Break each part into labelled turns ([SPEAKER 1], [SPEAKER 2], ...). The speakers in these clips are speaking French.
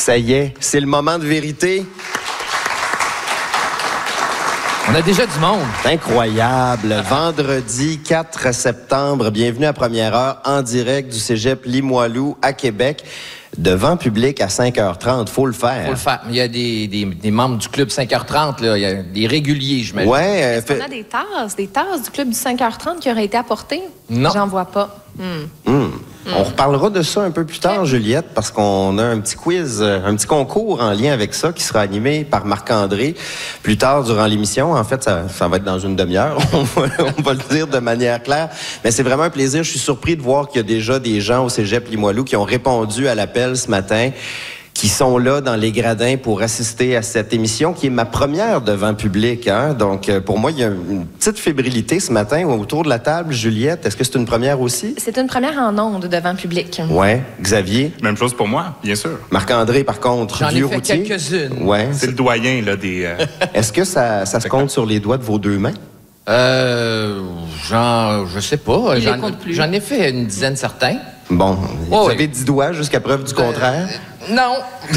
[SPEAKER 1] Ça y est, c'est le moment de vérité.
[SPEAKER 2] On a déjà du monde.
[SPEAKER 1] Incroyable. Vendredi 4 septembre, bienvenue à Première Heure en direct du Cégep Limoilou à Québec. Devant public à 5h30, faut le faire.
[SPEAKER 2] Faut le faire. Il y a des membres du club 5h30, là. Il y a des réguliers, je me dis.
[SPEAKER 1] Ouais.
[SPEAKER 3] Est-ce qu'on a des tasses du club du 5h30 qui auraient été apportées?
[SPEAKER 2] Non.
[SPEAKER 3] J'en vois pas.
[SPEAKER 1] On reparlera de ça un peu plus tard, Juliette, parce qu'on a un petit quiz, un petit concours en lien avec ça qui sera animé par Marc-André plus tard durant l'émission. En fait, ça va être dans une demi-heure. On va le dire de manière claire. Mais c'est vraiment un plaisir. Je suis surpris de voir qu'il y a déjà des gens au Cégep Limoilou qui ont répondu à l'appel ce matin, qui sont là dans les gradins pour assister à cette émission qui est ma première devant public. Hein? Donc, pour moi, il y a une petite fébrilité ce matin autour de la table. Juliette, est-ce que c'est une première aussi?
[SPEAKER 3] C'est une première en ondes devant public.
[SPEAKER 1] Ouais. Xavier?
[SPEAKER 4] Même chose pour moi, bien sûr.
[SPEAKER 1] Marc-André, par contre,
[SPEAKER 2] J'en ai
[SPEAKER 1] vieux
[SPEAKER 2] fait
[SPEAKER 1] routier.
[SPEAKER 2] quelques-unes.
[SPEAKER 1] Ouais.
[SPEAKER 4] C'est le doyen là, des...
[SPEAKER 1] Est-ce que ça se compte sur les doigts de vos deux mains?
[SPEAKER 2] Je sais pas.
[SPEAKER 5] Il les compte plus.
[SPEAKER 2] J'en ai fait une dizaine certains.
[SPEAKER 1] Bon, vous
[SPEAKER 2] oui.
[SPEAKER 1] avez 10 doigts jusqu'à preuve du contraire.
[SPEAKER 2] Non.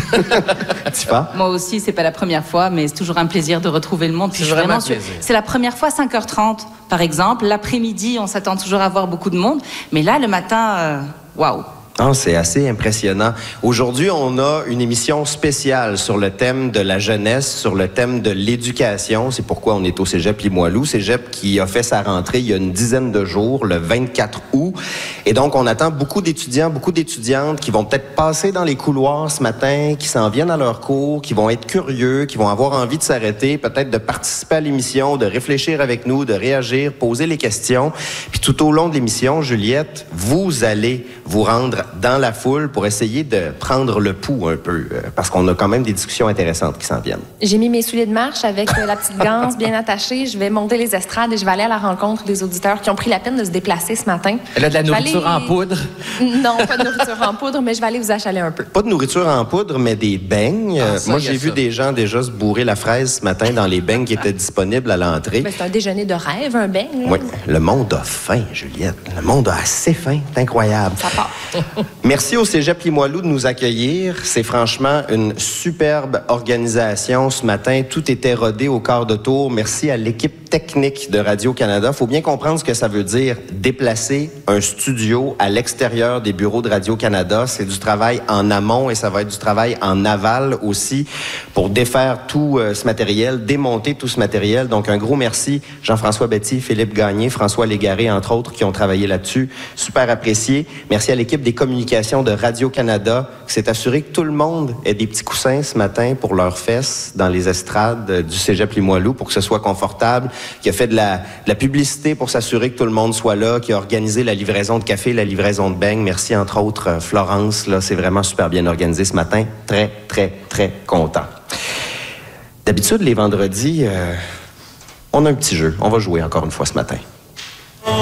[SPEAKER 1] Tifa?
[SPEAKER 5] Moi aussi, c'est pas la première fois, mais c'est toujours un plaisir de retrouver le monde. Puis
[SPEAKER 2] C'est
[SPEAKER 5] je suis
[SPEAKER 2] vraiment un
[SPEAKER 5] sûre-
[SPEAKER 2] plaisir.
[SPEAKER 5] C'est la première fois, 5h30, par exemple. L'après-midi, on s'attend toujours à voir beaucoup de monde. Mais là, le matin, waouh!
[SPEAKER 1] Ah, c'est assez impressionnant. Aujourd'hui, on a une émission spéciale sur le thème de la jeunesse, sur le thème de l'éducation. C'est pourquoi on est au Cégep Limoilou. Cégep qui a fait sa rentrée il y a une dizaine de jours, le 24 août. Et donc, on attend beaucoup d'étudiants, beaucoup d'étudiantes qui vont peut-être passer dans les couloirs ce matin, qui s'en viennent à leur cours, qui vont être curieux, qui vont avoir envie de s'arrêter, peut-être de participer à l'émission, de réfléchir avec nous, de réagir, poser les questions. Puis tout au long de l'émission, Juliette, vous allez vous rendre dans la foule pour essayer de prendre le pouls un peu, parce qu'on a quand même des discussions intéressantes qui s'en viennent.
[SPEAKER 3] J'ai mis mes souliers de marche avec la petite ganse bien attachée. Je vais monter les estrades et je vais aller à la rencontre des auditeurs qui ont pris la peine de se déplacer ce matin.
[SPEAKER 2] Elle a de la
[SPEAKER 3] Je vais
[SPEAKER 2] nourriture
[SPEAKER 3] aller-
[SPEAKER 2] en poudre.
[SPEAKER 3] Non, pas de nourriture en poudre, mais je vais aller vous achaler un peu.
[SPEAKER 1] Pas de nourriture en poudre, mais des beignes.
[SPEAKER 2] Ça,
[SPEAKER 1] Moi,
[SPEAKER 2] il y a
[SPEAKER 1] j'ai vu
[SPEAKER 2] ça.
[SPEAKER 1] des gens déjà se bourrer la fraise ce matin dans les beignes qui étaient disponibles à l'entrée.
[SPEAKER 3] Ben, c'est un déjeuner de rêve, un beigne. là.
[SPEAKER 1] Oui, le monde a faim, Juliette. Le monde a assez faim. C'est incroyable.
[SPEAKER 3] Ça part.
[SPEAKER 1] Merci au Cégep Limoilou de nous accueillir. C'est franchement une superbe organisation ce matin. Tout était rodé au quart de tour. Merci à l'équipe technique de Radio-Canada. Il faut bien comprendre ce que ça veut dire déplacer un studio à l'extérieur des bureaux de Radio-Canada. C'est du travail en amont et ça va être du travail en aval aussi pour défaire tout ce matériel, démonter tout ce matériel. Donc, un gros merci Jean-François Betty, Philippe Gagné, François Légaré, entre autres, qui ont travaillé là-dessus. Super apprécié. Merci à l'équipe des communications de Radio-Canada qui s'est assuré que tout le monde ait des petits coussins ce matin pour leurs fesses dans les estrades du Cégep Limoilou pour que ce soit confortable, qui a fait de la publicité pour s'assurer que tout le monde soit là, qui a organisé la livraison de café, la livraison de beignes. Merci, entre autres, Florence. Là, c'est vraiment super bien organisé ce matin. Très, très, très content. D'habitude, les vendredis, on a un petit jeu. On va jouer encore une fois ce matin.